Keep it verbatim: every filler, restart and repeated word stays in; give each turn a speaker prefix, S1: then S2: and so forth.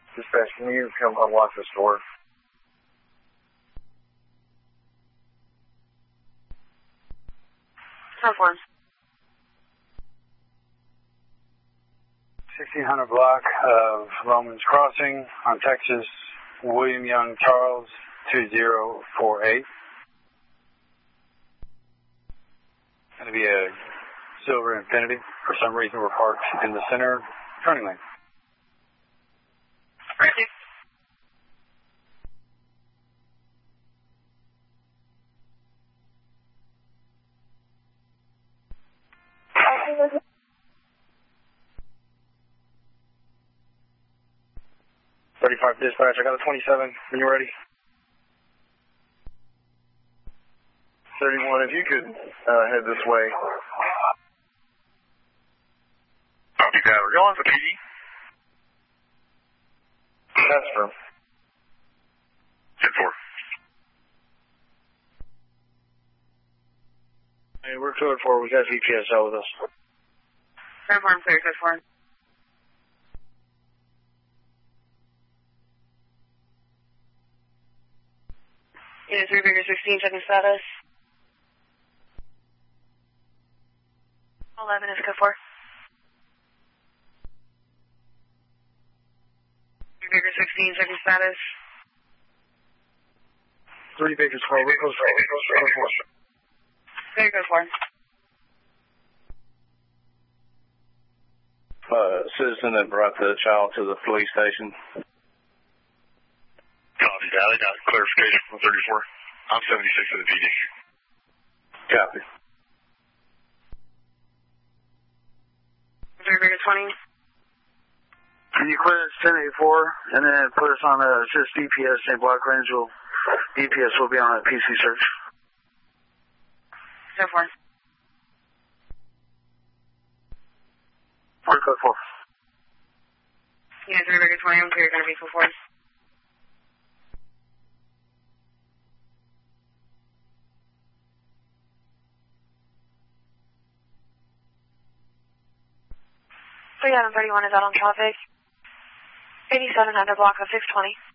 S1: Dispatch, can you come unlock this door?
S2: ten four.
S3: sixteen hundred block of Romans Crossing on Texas, William Young Charles, two zero four eight. Going to be a silver Infiniti. For some reason, we're parked in the center turning lane.
S2: Ready.
S1: thirty-five dispatch, I got a twenty-seven. When you're ready. thirty-one, if you could uh, head this way.
S4: Copy that. We're going for P D.
S1: That's from.
S4: ten four.
S1: Hey, we're code four. We got V P S L with us.
S2: ten four, I'm clear, ten four. Unit three, Victor sixteen, checking status. eleven is code four. three, Victor sixteen, checking status.
S1: three Baker's four. We're code four. Code four.
S2: Clear, code four.
S5: Uh, citizen that brought the child to the police station.
S4: Copy that. I got clarification from thirty-four. I'm seventy-six of the P D.
S5: Copy.
S2: three, Victor twenty.
S3: Can you clear us ten eighty-four and then put us on the assist D P S Saint Block Range? Will, D P S will be on a P C search.
S2: ten four.
S3: Or code four.
S2: Unit three, Victor twenty, I'm clear, going to be code four. three seven thirty-one is out on traffic. eighty-seven hundred block of six twenty.